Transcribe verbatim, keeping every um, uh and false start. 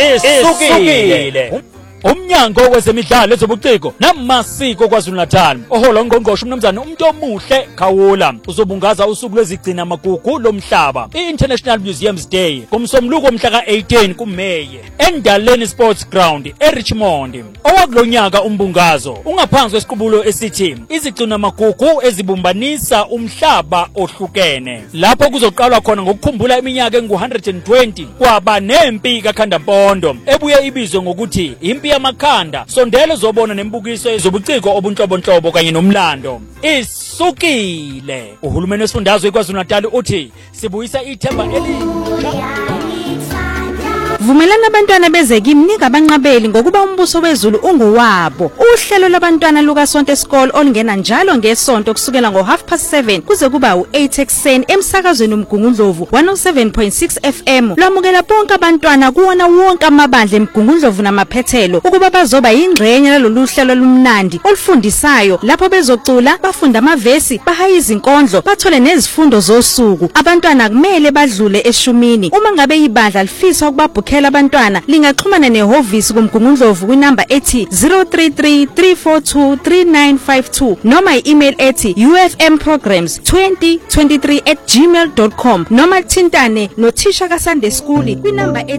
Isukile. Umnyango wezemidlalo ezobuciko namasiko KwaZulu-Natal ohola ungqongqoshe umnumzane umuntu omuhle Khawula uzobungaza usuku lwezigcina magugu lomhlaba i-International Museums Day kumsomluko mhla ka eighteen kuMeyi eNdaleni Sports Ground eRichmond. Owakulonyaka umbungazo ungaphansi kwesiqubulo esithi izigcina magugu ezibumbanisa umhlaba ohlukene. Lapho kuzoqalwa khona ngokukhumbula iminyaka engu one hundred twenty kwaba nempi kaKhandampondo ebuye ibizwe ngokuthi impi yamakhanda. Sondele zobona nembukiso ezobuciko obunhlobonhlobo kanye nomlando. Isukile. Uhulumeni wesifundazwe KwaZulu-Natal uthi sibuyisa ithemba elisha. Vumelana abantwana bezeke imnika abanqabeli ngokuba umbuso wezulu unguwabo. Uhlelo labantwana luka Sonto School olungena njalo ngesonto kusukela ngo half past seven kuze kuba u eight ekseni emsakazweni uMgungundlovu one oh seven point six F M. Lwamukela bonke abantwana kuwona wonke amabandla eMgungundlovu namaphethelo ukuba bazoba yingxenye lalolu hlelo lumnandi olufundisayo lapho bezocula bafunda amavesi bahaye izinkondlo bathole nezifundo zosuku. Abantwana kumele badlule eshumini. Uma ngabe ibandla lifisa ukubabhukela abantwana lingaxhumana nehovisi kuMgungundlovu kwinamba ethi zero three three three four two three nine five two noma i-email ethi u f m programs twenty twenty-three at gmail dot com noma thintane nothisha kaSunday School kwinamba